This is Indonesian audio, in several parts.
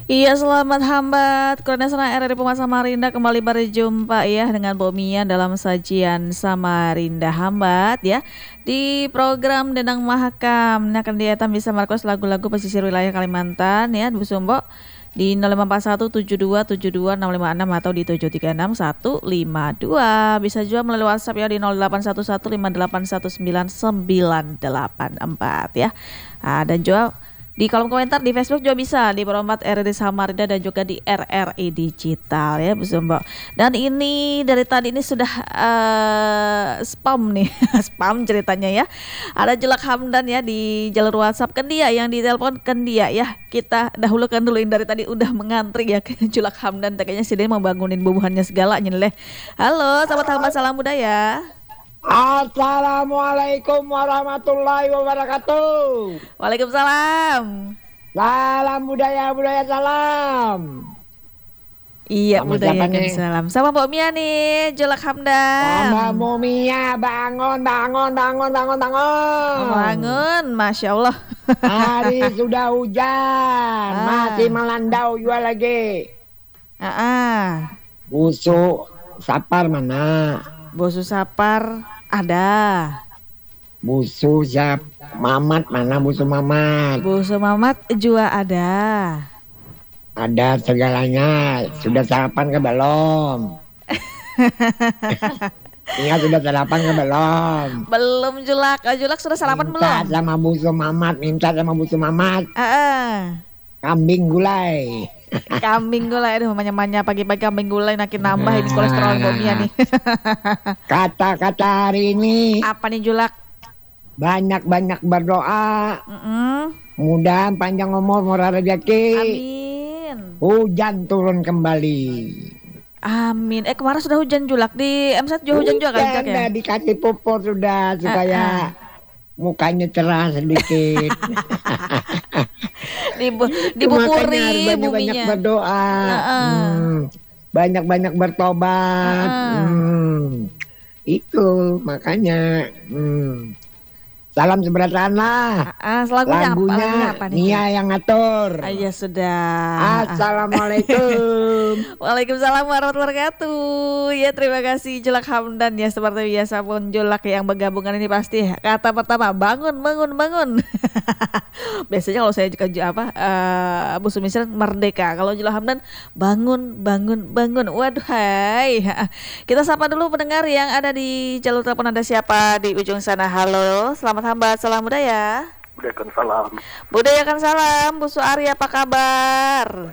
Iya, selamat hambat. Kurniasana RRI Pumas Samarinda kembali berjumpa ya dengan Bomia dalam sajian Samarinda Hambat ya. Di program Denang Mahakam, nah akan diatam bisa merequest lagu-lagu pesisir wilayah Kalimantan ya, Bu Sumbo di 054172726556 atau di 7361152. Bisa juga melalui WhatsApp ya di 0811581994 ya. Dan juga di kolom komentar di Facebook juga bisa di Perombat RRI Samarinda dan juga di RRI Digital ya Bu Sumbo. Dan ini dari tadi ini sudah spam nih, spam ceritanya ya. Ada Julak Hamdan ya di jalur WhatsApp kan dia yang ditelepon kan dia ya. Kita dahulukan dulu ini dari tadi udah mengantri ya ke Julak Hamdan. Kayaknya si dia mau bangunin bubuhannya segalanya nih. Halo, sahabat salam budaya. Assalamualaikum warahmatullahi wabarakatuh. Waalaikumsalam. Salam budaya salam. Iya, Sama budaya siapa kan nih? salam. Sama Mbak Mia nih, Julak Hamdan. Sama Mumia, bangun. Bangun, Masya Allah. Hari sudah hujan, masih melandau juga lagi. Busuk sapar mana? Bosu sapar ada. Busuk siap mamat mana? Busuk mamat. Bosu mamat juga ada. Ada segalanya. Sudah sarapan ke belum? Iya, sudah sarapan ke belum? Belum Julak. Julak sudah sarapan belum? Minta sama busuk mamat. Kambing gulai. Kambing gulai, aduh manya-manya pagi-pagi kambing gulai makin nambah ini kolesterol Mbak Mia nih. Kata-kata hari ini Apa nih Julak? banyak-banyak berdoa. Mudah panjang umur, murah rezeki. Amin. Hujan turun kembali. Amin. Kemarin sudah hujan Julak di MZ juga hujan juga kan Julak ya? Dikasih pupur sudah supaya mukanya cerah sedikit. Dibuburi banyak buminya. berdoa. Banyak-banyak bertobat. Itu makanya. Salam seberatan lah. Lagunya apa nih? Nia yang ngatur. Iya sudah. Assalamualaikum. Waalaikumsalam warahmatullahi wabarakatuh. Ya terima kasih Julak Hamdan ya, seperti biasa pun Julak yang bergabungan ini pasti kata pertama bangun. Biasanya kalau saya juga Bu Sumisran merdeka. Kalau Julak Hamdan bangun. Waduh hai. Kita sapa dulu pendengar yang ada di jalur telepon. Ada siapa di ujung sana? Halo, selamat hambat, salam budaya. Budayakan salam. Bu Su Ari apa kabar?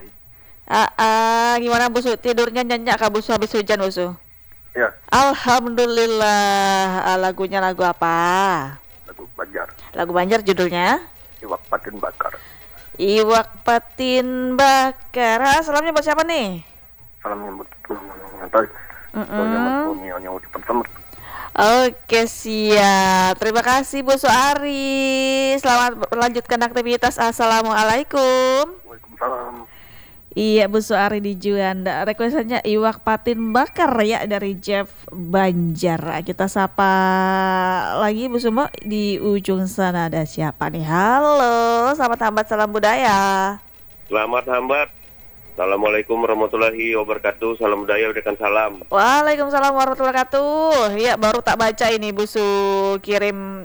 Gimana Bu Su? Tidurnya nyenyak kah Bu Su habis hujan Bu Su? Ya. Alhamdulillah. Lagunya lagu apa? Lagu Banjar. Lagu Banjar judulnya? Iwak Patin Bakar. Iwak Patin Bakar. Salamnya buat siapa nih? Salamnya buat nanti. Soalnya mau dipesan. Oke siap. Terima kasih Bu Suari. Selamat melanjutkan aktivitas. Assalamualaikum. Waalaikumsalam. Iya Bu Suari di Juanda. Requestannya iwak patin bakar ya dari Jeff Banjar. Kita sapa lagi Bu Sumo di ujung sana. Ada siapa nih? Halo, selamat hambat salam budaya. Selamat hambat. Assalamualaikum warahmatullahi wabarakatuh. Salam budaya, udakan salam. Waalaikumsalam warahmatullahi wabarakatuh. Ya baru tak baca ini Bu Su kirim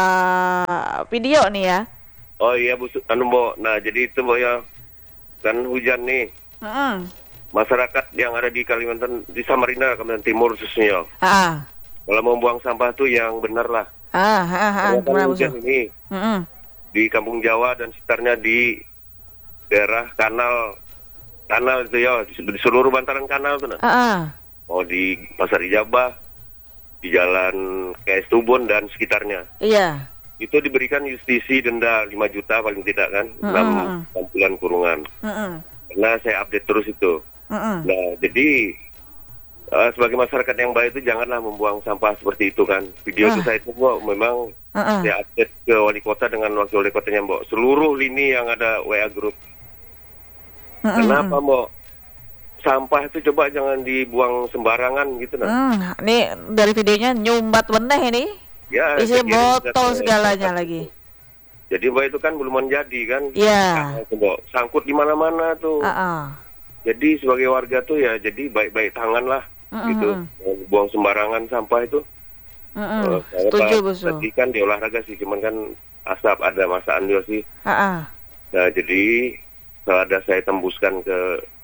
video nih ya. Oh iya Bu, nah jadi itu Mbok ya, kan hujan nih. Masyarakat yang ada di Kalimantan, di Samarinda, Kalimantan Timur khususnya. Kalau mau buang sampah tuh yang benar lah. Gimana Bu Su? Hujan ini di Kampung Jawa dan sekitarnya di daerah kanal itu ya, di seluruh bantaran kanal tuh nah. Mau di Pasar Ijabah, di Jalan KS Tubun dan sekitarnya. Iya. Itu diberikan justisi denda 5 juta paling tidak kan, 6 bulan kurungan. Karena saya update terus itu. Nah, jadi sebagai masyarakat yang baik itu janganlah membuang sampah seperti itu kan. Video itu saya tunggu memang saya update ke wali kota dengan wakil wali kotanya Mbok. Seluruh lini yang ada WA group. Kenapa Mbok? Sampah itu coba jangan dibuang sembarangan gitu nah. Nih dari videonya nyumbat beneh ini. Ya, isi botol segalanya lagi. Jadi Mbak itu kan belum menjadi kan. Iya. Mbak sangkut di mana-mana tuh. Jadi sebagai warga tuh ya jadi baik-baik tangan lah gitu. Buang sembarangan sampah itu. Setuju Bu Su. Tadi kan di olahraga sih, cuman kan asap ada masaan juga sih. Nah jadi ada saya tembuskan ke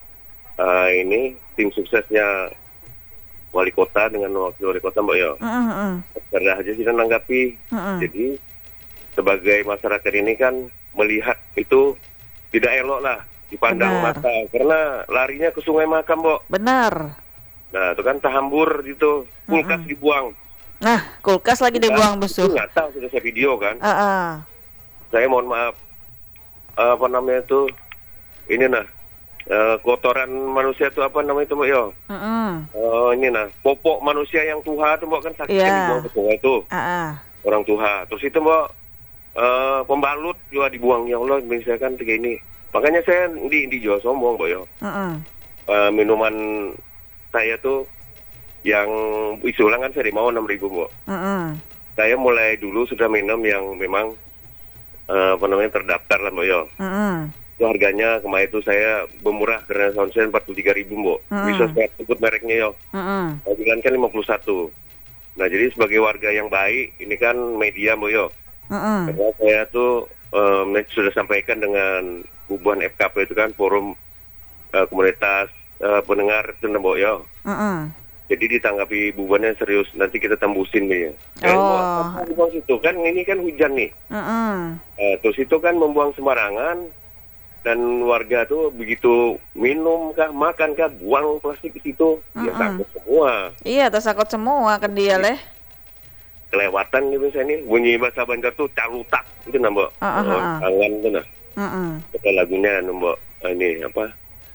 ini tim suksesnya wali kota dengan wakil wali kota Mbak ya. Karena aja sih menanggapi. Jadi sebagai masyarakat ini kan melihat itu tidak elok lah dipandang mata karena larinya ke Sungai Makam Mbak. Benar. Nah itu kan tahambur gitu, kulkas dibuang. Nah, kulkas lagi dibuang Bu Su. Nggak tahu, sudah saya video kan. Saya mohon maaf, apa namanya itu, ini nah, kotoran manusia itu apa namanya itu Mbak yo? Ini nah, popok manusia yang tuha itu Mbak kan sakit dibuang ke sungai itu. Orang tuha. Terus itu Mbak, pembalut juga dibuang, ya Allah, misalkan kayak ini. Makanya saya di jual sombong Mbak yo. Minuman saya tuh yang isi ulang kan saya mau 6.000 Mbak. Saya mulai dulu sudah minum yang memang apa namanya terdaftar lah Mbak yo. Itu harganya kemarin itu saya bermurah karena soundsen 43.000 Mbak. Bisa saya sebut mereknya yo. Bilang kan 51. Nah jadi sebagai warga yang baik ini kan media Mbak yo. Karena saya tuh sudah sampaikan dengan hubungan FKP itu kan forum komunitas pendengar itu Mbak yo. Jadi ditanggapi bubannya serius, nanti kita tembusin nih ya. Buang situ kan ini kan hujan nih. Terus itu kan membuang sembarangan dan warga tuh begitu minum kah, makan kah, buang plastik di situ, ya takut semua. Iya, tersangkut semua kan dia leh. Kelewatan gitu saya nih, bunyi bahasa Banjar tuh calutak itu nambah. Tangan itu nah. Kita lagunya nambah ini apa?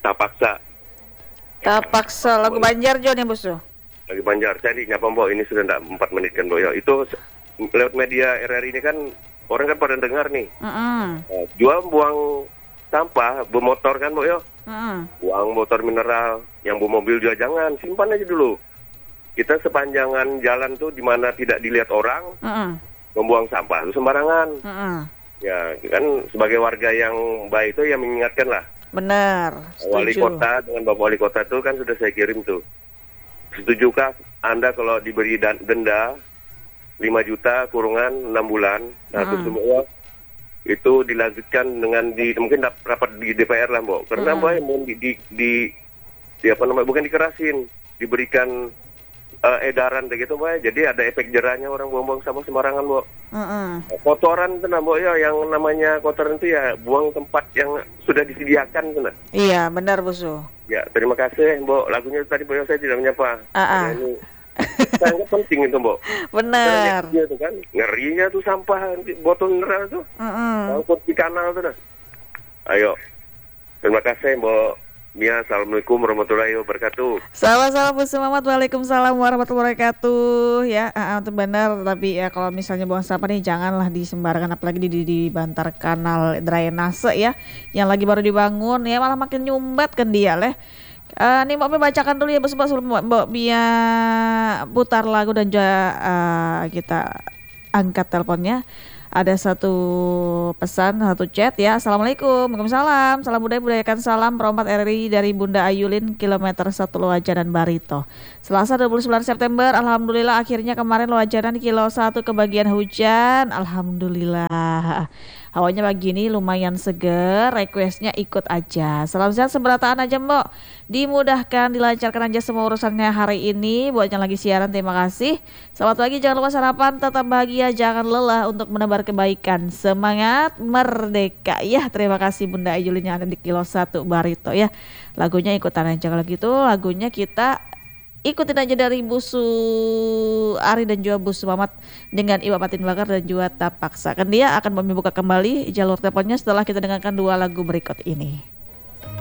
Tapaksa lagu Banjar Jo nih Bu Su. Lagi Banjar, jadi nyapa Mbok ini sudah enggak 4 menit kan Mbok ya. Itu lewat media RRI ini kan orang kan pada dengar nih. Jual buang sampah, bermotor kan Mbok ya. Buang motor mineral, yang bawa mobil juga jangan, simpan aja dulu. Kita sepanjangan jalan tuh di mana tidak dilihat orang, membuang sampah itu sembarangan. Ya kan sebagai warga yang baik itu yang mengingatkan lah. Benar. Wali kota dengan Bapak Wali Kota itu kan sudah saya kirim tuh. Setujukah Anda kalau diberi denda 5 juta kurungan 6 bulan? Nah itu semua itu dilanjutkan dengan mungkin rapat di DPR lah Mbak. Karena Mbak yang di apa namanya bukan dikerasin, diberikan edaran begitu Mbak. Jadi ada efek jerahnya orang buang-buang sama sembarangan Mbak. Kotoran itu Mbak ya, yang namanya kotoran itu ya buang tempat yang sudah disediakan itu. Iya benar Bu Su. Ya terima kasih Mbak. Lagunya tadi Mbak saya tidak menyapa. Ini sangat penting itu Mbak. Benar. Itu kan ngerinya tuh sampah botol mineral tuh. Angkut di kanal tuh. Ayo. Terima kasih Mbak. Ya, assalamualaikum warahmatullahi wabarakatuh. Sama-sama Bu Sumamat, waalaikumsalam warahmatullahi wabarakatuh. Ya, itu benar. Tapi ya kalau misalnya buang sampah nih janganlah disembarkan, apalagi di bantar kanal drainase ya, yang lagi baru dibangun ya, malah makin nyumbat kan dia leh. Nih Mbak bacakan dulu ya Bu sebelum Mbak Bia putar lagu dan juga kita angkat teleponnya. Ada satu pesan, satu chat ya. Assalamualaikum, waalaikumsalam. Salam budayakan salam perompat RRI dari Bunda Ayulin kilometer 1 Loajanan Barito. Selasa 29 September, alhamdulillah akhirnya kemarin Loajanan kilo 1 kebagian hujan. Alhamdulillah. Hawanya pagi ini lumayan seger, requestnya ikut aja. Salam sehat seberataan aja Mbok. Dimudahkan, dilancarkan aja semua urusannya hari ini. Buat yang lagi siaran terima kasih. Selamat pagi, jangan lupa sarapan, tetap bahagia, jangan lelah untuk menebar kebaikan. Semangat merdeka. Ya terima kasih Bunda Ayulin yang ada di kilo 1 Barito ya. Lagunya ikutan aja kalau gitu, lagunya kita ikutin aja dari Busu Ari dan juga Busu Mamat dengan Iwa Patin Bakar dan juga Tapaksa. Kan dia akan membuka kembali jalur teleponnya setelah kita dengarkan 2 lagu berikut ini.